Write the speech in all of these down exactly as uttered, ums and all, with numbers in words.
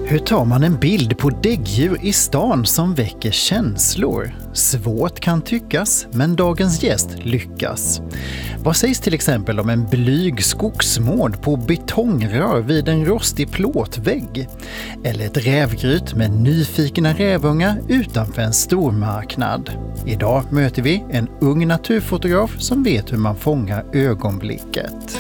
Hur tar man en bild på däggdjur i stan som väcker känslor? Svårt kan tyckas, men dagens gäst lyckas. Vad sägs till exempel om en blyg skogsmård på betongrör vid en rostig plåtvägg? Eller ett rävgryt med nyfikna rävungar utanför en stormarknad? Idag möter vi en ung naturfotograf som vet hur man fångar ögonblicket.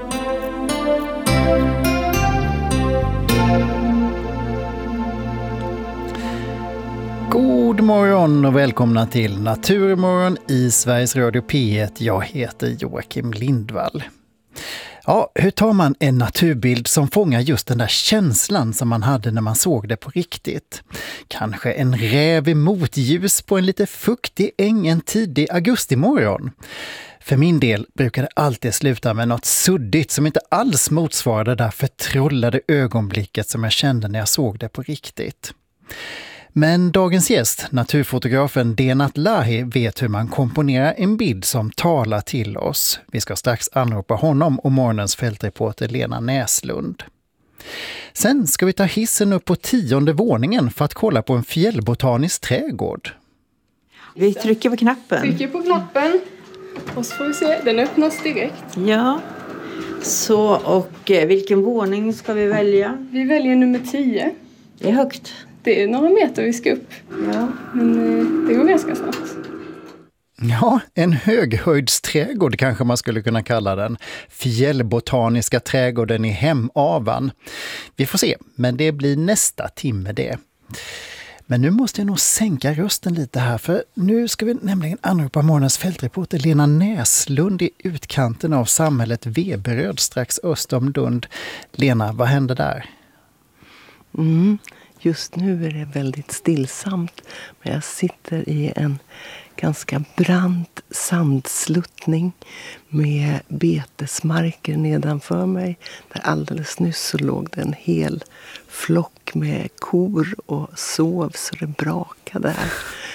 God morgon och välkomna till Naturmorgon i Sveriges Radio P ett. Jag heter Joakim Lindvall. Ja, hur tar man en naturbild som fångar just den där känslan som man hade när man såg det på riktigt? Kanske en räv i motljus på en lite fuktig äng en tidig augustimorgon. För min del brukar det alltid sluta med något suddigt som inte alls motsvarar det där förtrollade ögonblicket som jag kände när jag såg det på riktigt. Men dagens gäst, naturfotografen Denat Lahi, vet hur man komponerar en bild som talar till oss. Vi ska strax anropa honom och morgonens fältreporter Lena Näslund. Sen ska vi ta hissen upp på tionde våningen för att kolla på en fjällbotanisk trädgård. Vi trycker på knappen. Trycker på knappen och så får vi se, den öppnas direkt. Ja, så och eh, vilken våning ska vi välja? Vi väljer nummer tio. Det är högt. Det är några meter vi ska upp, Ja. men eh, det går ganska snabbt. Ja, en höghöjdsträdgård kanske man skulle kunna kalla den. Fjällbotaniska trädgården i Hemavan. Vi får se, men det blir nästa timme det. Men nu måste jag nog sänka rösten lite här, för nu ska vi nämligen anropa morgonens fältreporter Lena Näslund i utkanten av samhället Veberöd strax öster om Lund. Lena, vad händer där? Mm. Just nu är det väldigt stillsamt, men jag sitter i en ganska brant sandsluttning med betesmarker nedanför mig. Där alldeles nyss så låg det en hel flock med kor och sov så det brakade där.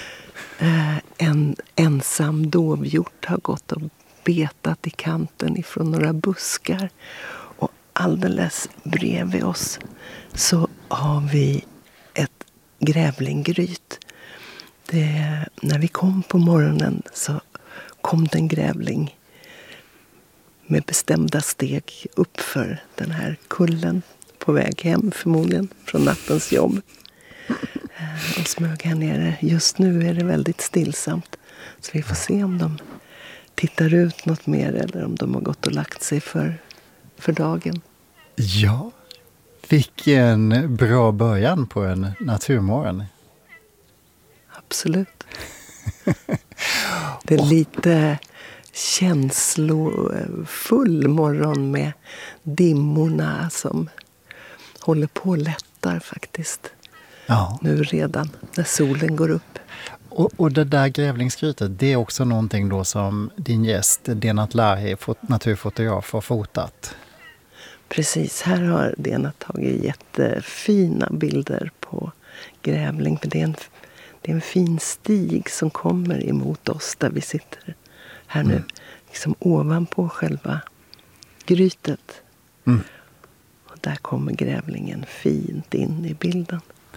En ensam dovhjort har gått och betat i kanten ifrån några buskar. Och alldeles bredvid oss så har vi ett grävlinggryt. Det, när vi kom på morgonen så kom det en grävling med bestämda steg upp för den här kullen på väg hem förmodligen från nattens jobb. Och smög här nere. Just nu är det väldigt stillsamt, så vi får se om de tittar ut något mer eller om de har gått och lagt sig för, för dagen. Ja, vilken bra början på en naturmorgon. Absolut. Det är lite känslofull morgon med dimmorna som håller på och lättar faktiskt. Ja. Nu redan när solen går upp. Och, och det där grävlingsgrytet, det är också någonting då som din gäst Denat Lahi, naturfotograf, har fotat. Precis, här har Denat tagit jättefina bilder på grävling. För det är en, det är en fin stig som kommer emot oss där vi sitter här nu. Mm. Liksom ovanpå själva grytet. Mm. Och där kommer grävlingen fint in i bilden.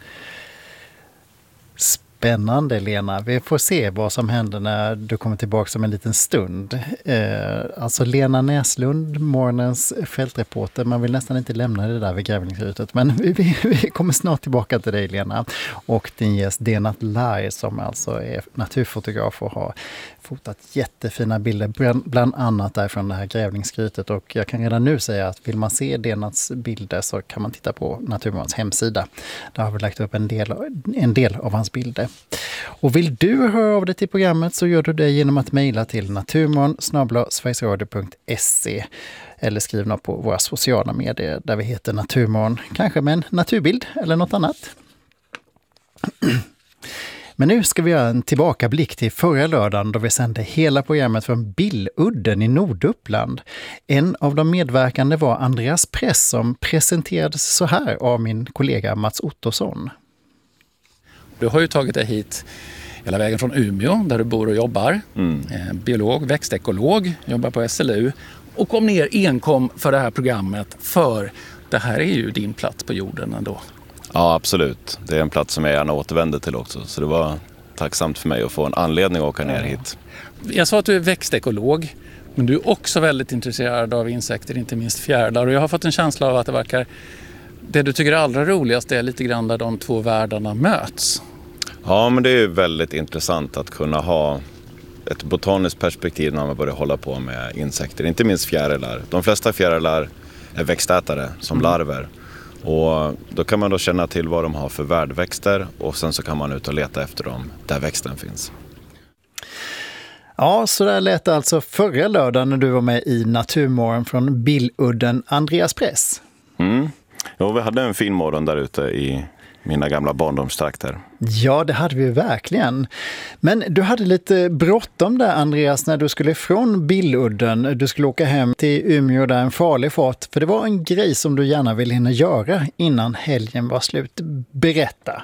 Spännande, Lena. Vi får se vad som händer när du kommer tillbaka om en liten stund. Eh, alltså Lena Näslund, morgonens fältreporter. Man vill nästan inte lämna det där vid grävlingsgrytet. Men vi, vi, vi kommer snart tillbaka till dig, Lena. Och din gäst Denat Lahi, som alltså är naturfotograf och har fotat jättefina bilder, bland annat därifrån det här grävlingsgrytet. Och jag kan redan nu säga att vill man se Denats bilder så kan man titta på Naturmorgons hemsida. Där har vi lagt upp en del, en del av hans bilder. Och vill du höra av dig till programmet så gör du det genom att mejla till naturmorgon snabel-a sverigesradio punkt se eller skriv något på våra sociala medier där vi heter Naturmorgon. Kanske med en naturbild eller något annat. Men nu ska vi göra en tillbakablick till förra lördagen då vi sände hela programmet från Billudden i Norduppland. En av de medverkande var Andreas Press som presenterades så här av min kollega Mats Ottosson. Du har ju tagit dig hit hela vägen från Umeå där du bor och jobbar. Mm. Biolog, växtekolog, jobbar på S L U och kom ner enkom för det här programmet för det här är ju din plats på jorden ändå. Ja, absolut. Det är en plats som jag gärna återvänder till också. Så det var tacksamt för mig att få en anledning att åka ner hit. Jag sa att du är växtekolog, men du är också väldigt intresserad av insekter, inte minst fjärilar. Och jag har fått en känsla av att det verkar... Det du tycker är allra roligast är lite grann där de två världarna möts. Ja, men det är ju väldigt intressant att kunna ha ett botaniskt perspektiv när man börjar hålla på med insekter. Inte minst fjärilar. De flesta fjärilar är växtätare som larver. Och då kan man då känna till vad de har för värdväxter och sen så kan man ut och leta efter dem där växten finns. Ja, så där lät det alltså förra lördagen när du var med i Naturmorgon från Billudden, Andreas Press. Mm. Jo, vi hade en fin morgon där ute i mina gamla barndomstrakter. Ja, det hade vi verkligen. Men du hade lite bråttom där, Andreas, när du skulle från Billudden. Du skulle åka hem till Umeå där en farlig fart. För det var en grej som du gärna ville hinna göra innan helgen var slut. Berätta.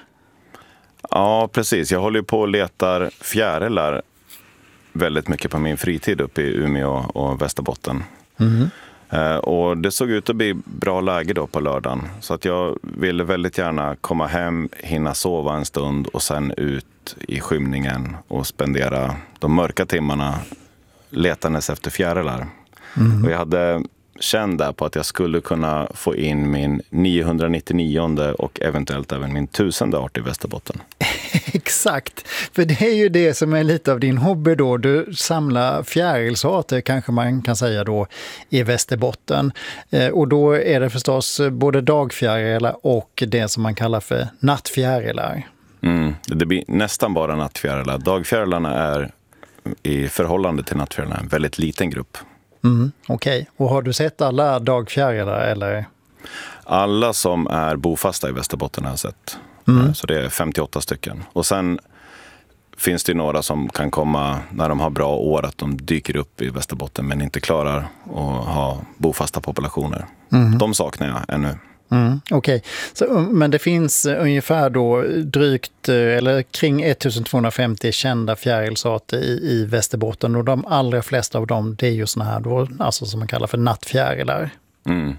Ja, precis. Jag håller ju på och letar fjärilar väldigt mycket på min fritid uppe i Umeå och Västerbotten. Mm. Och det såg ut att bli bra läge då på lördagen. Så att jag ville väldigt gärna komma hem, hinna sova en stund och sen ut i skymningen och spendera de mörka timmarna letandes efter fjärilar. Mm. Och jag hade känt där på att jag skulle kunna få in min niohundranittionionde och eventuellt även min tusende art i Västerbotten. Exakt, för det är ju det som är lite av din hobby då. Du samlar fjärilsarter, kanske man kan säga då, i Västerbotten. Eh, och då är det förstås både dagfjärilar och det som man kallar för nattfjärilar. Mm, det blir nästan bara nattfjärilar. Dagfjärilarna är i förhållande till nattfjärilarna en väldigt liten grupp. Mm, Okej, okay. Och har du sett alla dagfjärilar eller? Alla som är bofasta i Västerbotten har jag sett. Mm. Så det är femtioåtta stycken. Och sen finns det några som kan komma när de har bra år att de dyker upp i Västerbotten men inte klarar att ha bofasta populationer. Mm. De saknar jag ännu. Mm, Okej, okay. Men det finns ungefär då drygt eller kring ettusentvåhundrafemtio kända fjärilsarter i, i Västerbotten och de allra flesta av dem det är ju såna här då, alltså som man kallar för nattfjärilar. Mm.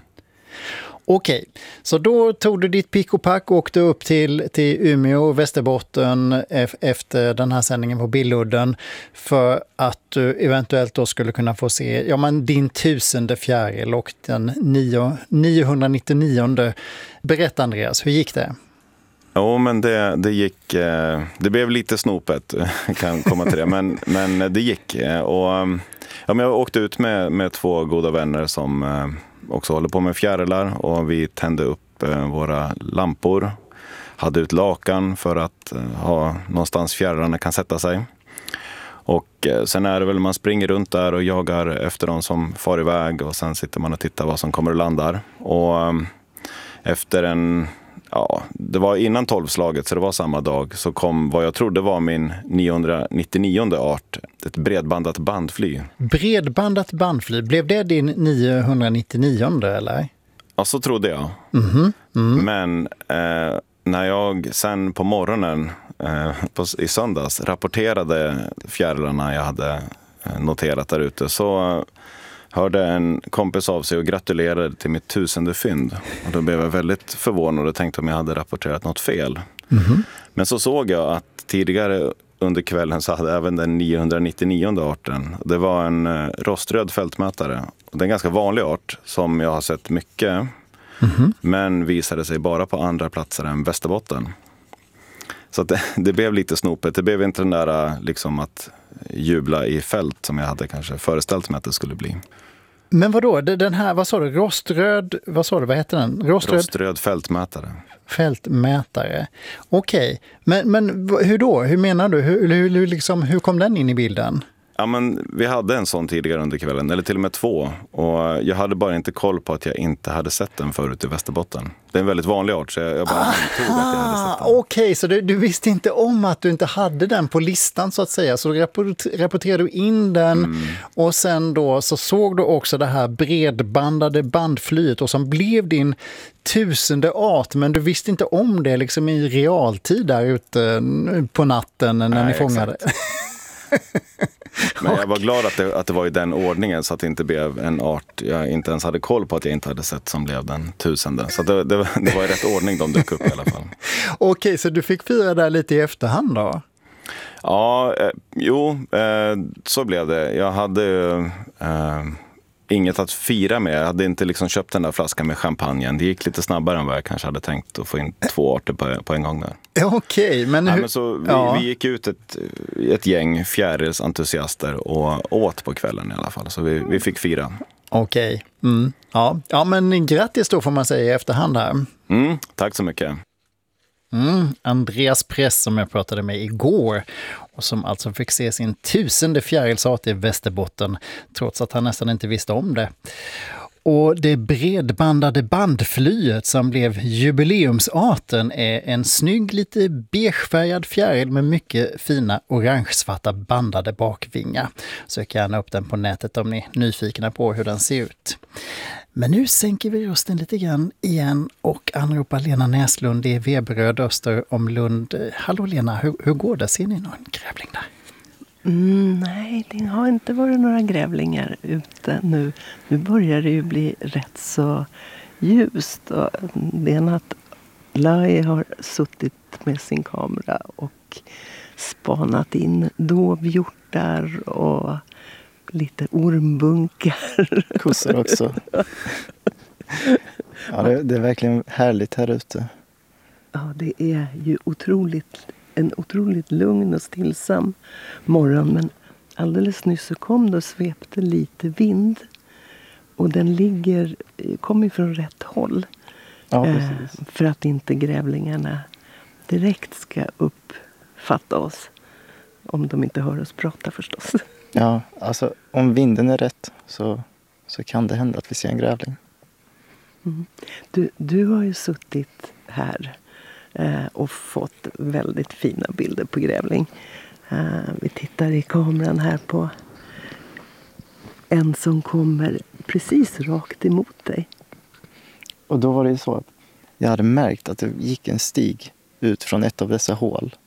Okej, så då tog du ditt pick och pack och åkte upp till, till Umeå och Västerbotten e- efter den här sändningen på Billudden för att du eventuellt då skulle kunna få se ja, men din tusende fjäril och den nio, niohundranittionionde. Berätta Andreas, hur gick det? Jo, men det, det gick, det blev lite snopet, jag kan komma till det, men, men det gick. Och, ja, men jag åkte ut med, med två goda vänner som också håller på med fjärilar och vi tände upp våra lampor, hade ut lakan för att ha någonstans fjärilarna kan sätta sig. Och sen är det väl man springer runt där och jagar efter de som far iväg och sen sitter man och tittar vad som kommer och landar. Och efter en, ja, det var innan tolvslaget så det var samma dag så kom vad jag trodde var min niohundranittionionde art, ett bredbandat bandfly. Bredbandat bandfly, blev det din niohundranittionionde eller? Ja, så trodde jag. Mm-hmm. Mm. Men eh, när jag sen på morgonen eh, på, i söndags rapporterade fjärilarna jag hade eh, noterat där ute så eh, hörde en kompis av sig och gratulerade till mitt tusende fynd. Och då blev jag väldigt förvånad och tänkte om jag hade rapporterat något fel. Mm-hmm. Men så såg jag att tidigare under kvällen så hade även den niohundranittionionde arten. Det var en eh, roströd fältmätare. Det är en ganska vanlig art som jag har sett mycket. Mm-hmm. Men visade sig bara på andra platser än Västerbotten. Så att det, det blev lite snopet. Det blev inte den där liksom att jubla i fält som jag hade kanske föreställt mig att det skulle bli. Men vadå, den här, vad sa du, roströd, vad sa du, vad heter den? Roströd, roströd fältmätare. Fältmätare, okej. Okay. Men, men hur då? Hur menar du? Hur, hur, liksom, hur kom den in i bilden? Ja, men vi hade en sån tidigare under kvällen, eller till och med två. Och jag hade bara inte koll på att jag inte hade sett den förut i Västerbotten. Det är en väldigt vanlig art, så jag, jag bara antog att jag hade sett den. Okej, okay, så du, du visste inte om att du inte hade den på listan så att säga. Så rapporter, rapporterade du in den mm. och sen då så såg du också det här bredbandade bandflyet och som blev din tusende art. Men du visste inte om det liksom i realtid där ute på natten när Nej, ni fångade. Men jag var glad att det, att det var i den ordningen så att det inte blev en art jag inte ens hade koll på att jag inte hade sett som blev den tusende. Så det, det, det var i rätt ordning de dök upp i alla fall. Okej, så du fick fira där lite i efterhand då? Ja, eh, jo, eh, så blev det. Jag hade eh, inget att fira med. Jag hade inte liksom köpt den där flaskan med champagne. Det gick lite snabbare än vad jag kanske hade tänkt att få in två arter på, på en gång där. Okej, men hur... Ja, men så vi, ja. vi gick ut ett, ett gäng fjärilsentusiaster och åt på kvällen i alla fall. Så vi, vi fick fira. Okej, mm. ja. ja, men grattis då får man säga i efterhand här. Mm, tack så mycket. Mm, Andreas Press som jag pratade med igår och som alltså fick se sin tusende fjärilsart i Västerbotten trots att han nästan inte visste om det. Och det bredbandade bandflyet som blev jubileumsarten är en snygg, lite beigefärgad fjäril med mycket fina orange-svarta bandade bakvingar. Sök gärna upp den på nätet om ni är nyfikna på hur den ser ut. Men nu sänker vi rösten lite grann igen och anropar Lena Näslund, det är Veberöd öster om Lund. Hallå Lena, hur, hur går det? Ser ni någon grävling där? Mm, nej, det har inte varit några grävlingar ute nu. Nu börjar det ju bli rätt så ljust. Och det är att Lai har suttit med sin kamera och spanat in dovhjortar och lite ormbunkar. Kossor också. Ja, det, det är verkligen härligt här ute. Ja, det är ju otroligt, en otroligt lugn och stillsam morgon. Men alldeles nyss så kom det och svepte lite vind. Och den ligger, kommer från rätt håll. Ja, eh, precis. för att inte grävlingarna direkt ska uppfatta oss. Om de inte hör oss prata förstås. Ja, alltså om vinden är rätt så, så kan det hända att vi ser en grävling. Mm. Du, du har ju suttit här eh, och fått väldigt fina bilder på grävling. Eh, vi tittar i kameran här på en som kommer precis rakt emot dig. Och då var det ju så att jag hade märkt att det gick en stig ut från ett av dessa hål.